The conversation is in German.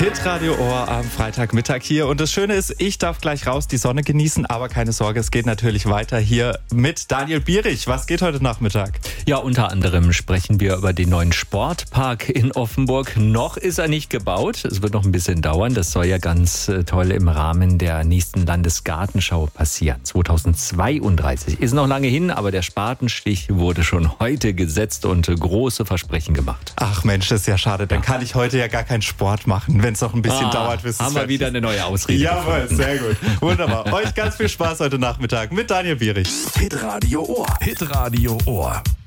Hitradio Ohr am Freitagmittag hier. Und das Schöne ist, ich darf gleich raus die Sonne genießen, aber keine Sorge, es geht natürlich weiter hier mit Daniel Bierich. Was geht heute Nachmittag? Ja, unter anderem sprechen wir über den neuen Sportpark in Offenburg. Noch ist er nicht gebaut. Es wird noch ein bisschen dauern. Das soll ja ganz toll im Rahmen der nächsten Landesgartenschau passieren. 2032. Ist noch lange hin, aber der Spatenstich wurde schon heute gesetzt und große Versprechen gemacht. Ach Mensch, das ist ja schade. Dann kann ich heute ja gar keinen Sport machen, wenn es noch ein bisschen dauert. Bis haben wir wieder eine neue Ausrede. Jawohl, gefunden. sehr gut. Wunderbar. Euch ganz viel Spaß heute Nachmittag mit Daniel Bierich. Hitradio Ohr. Hitradio Ohr.